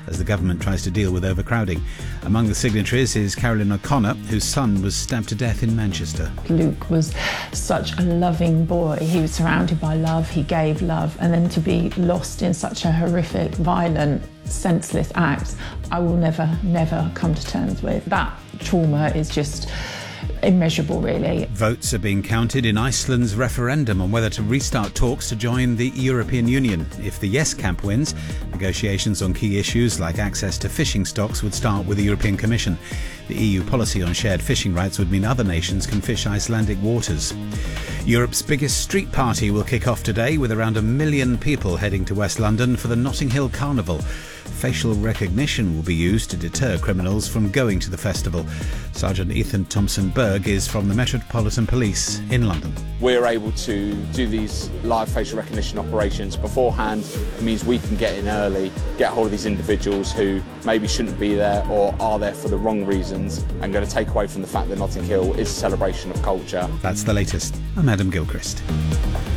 as the government tries to deal with overcrowding. Among the signatories is Carolyn O'Connor, whose son was stabbed to death in Manchester. Luke was such a loving boy. He was surrounded by love, he gave love, and then to be lost in such a horrific, violent, senseless act, I will never come to terms with. That trauma is just immeasurable, really. Votes are being counted in Iceland's referendum on whether to restart talks to join the European Union. If the yes camp wins, negotiations on key issues like access to fishing stocks would start with the European Commission. The EU policy on shared fishing rights would mean other nations can fish Icelandic waters. Europe's biggest street party will kick off today with around 1 million people heading to West London for the Notting Hill Carnival. Facial recognition will be used to deter criminals from going to the festival. Sergeant Ethan Thompson-Berg is from the Metropolitan Police in London. We're able to do these live facial recognition operations beforehand. It means we can get in early, get hold of these individuals who maybe shouldn't be there or are there for the wrong reasons, and going to take away from the fact that Notting Hill is a celebration of culture. That's the latest. I'm Adam Gilchrist.